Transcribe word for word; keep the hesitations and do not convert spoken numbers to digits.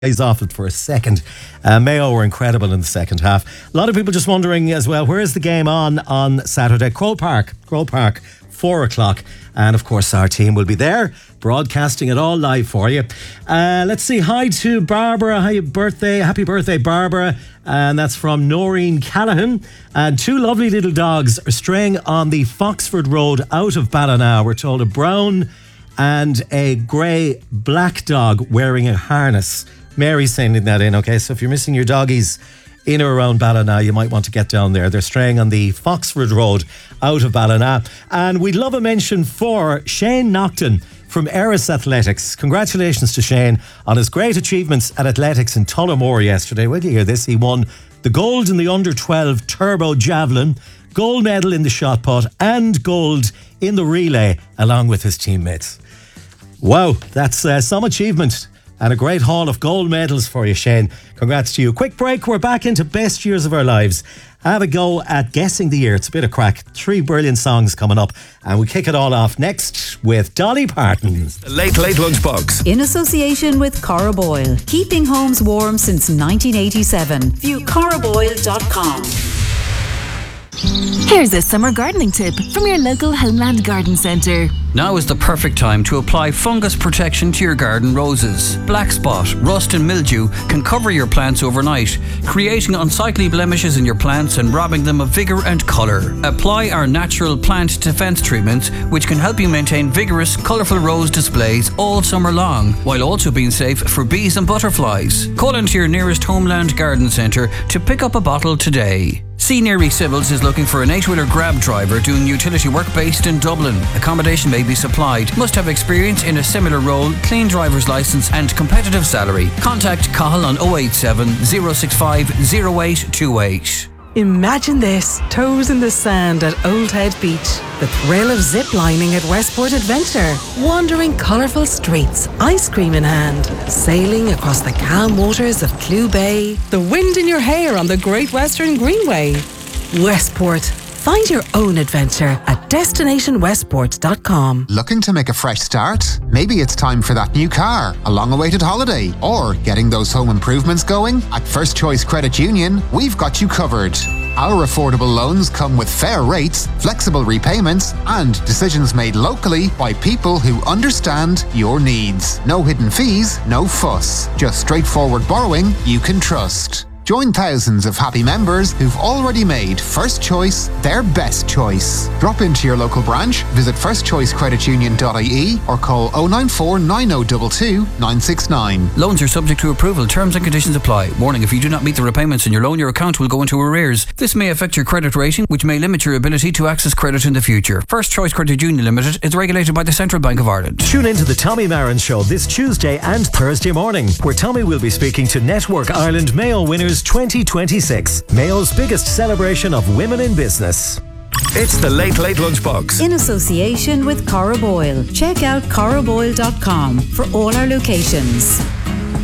eyes off it for a second. Uh, Mayo were incredible in the second half. A lot of people just wondering as well, where is the game on on Saturday? Crow Park, Crow Park, four o'clock. And of course our team will be there, broadcasting it all live for you. Uh, let's see, hi to Barbara, happy birthday, happy birthday Barbara. And that's from Noreen Callaghan. And two lovely little dogs are straying on the Foxford Road out of Ballina. We're told a brown and a grey black dog wearing a harness. Mary's sending that in, okay? So if you're missing your doggies in or around Ballina, you might want to get down there. They're straying on the Foxford Road out of Ballina. And we'd love a mention for Shane Nocton from Eris Athletics. Congratulations to Shane on his great achievements at athletics in Tullamore yesterday. Wait till you hear this. He won the gold in the under twelve turbo javelin, gold medal in the shot put, and gold in the relay along with his teammates. Wow, that's uh, some achievement. And a great haul of gold medals for you, Shane. Congrats to you. Quick break. We're back into best years of our lives. Have a go at guessing the year. It's a bit of crack. Three brilliant songs coming up. And we kick it all off next with Dolly Parton. The Late Late Lunchbox. In association with Cora Boyle. Keeping homes warm since nineteen eighty-seven. View cora boyle dot com. Here's a summer gardening tip from your local Homeland Garden Centre. Now is the perfect time to apply fungus protection to your garden roses. Black spot, rust and mildew can cover your plants overnight, creating unsightly blemishes in your plants and robbing them of vigour and colour. Apply our natural plant defence treatments, which can help you maintain vigorous, colourful rose displays all summer long, while also being safe for bees and butterflies. Call into your nearest Homeland Garden Centre to pick up a bottle today. C. Neary Civils is looking for an eight-wheeler grab driver doing utility work based in Dublin. Accommodation may be supplied. Must have experience in a similar role, clean driver's licence and competitive salary. Contact Cahill on oh eight seven, oh six five, oh eight two eight. Imagine this, toes in the sand at Old Head Beach. The thrill of zip-lining at Westport Adventure. Wandering colourful streets, ice cream in hand. Sailing across the calm waters of Clew Bay. The wind in your hair on the Great Western Greenway. Westport. Find your own adventure at destination westport dot com. Looking to make a fresh start? Maybe it's time for that new car, a long-awaited holiday, or getting those home improvements going? At First Choice Credit Union, we've got you covered. Our affordable loans come with fair rates, flexible repayments, and decisions made locally by people who understand your needs. No hidden fees, no fuss. Just straightforward borrowing you can trust. Join thousands of happy members who've already made First Choice their best choice. Drop into your local branch, visit first choice credit union dot I E or call oh nine four, nine oh two two, nine six nine. Loans are subject to approval. Terms and conditions apply. Warning, if you do not meet the repayments in your loan, your account will go into arrears. This may affect your credit rating, which may limit your ability to access credit in the future. First Choice Credit Union Limited is regulated by the Central Bank of Ireland. Tune into the Tommy Marin Show this Tuesday and Thursday morning, where Tommy will be speaking to Network Ireland Mayo Winners twenty twenty-six, Mayo's biggest celebration of women in business. It's the Late Late Lunchbox. In association with Cora Boyle. Check out cora boyle dot com for all our locations.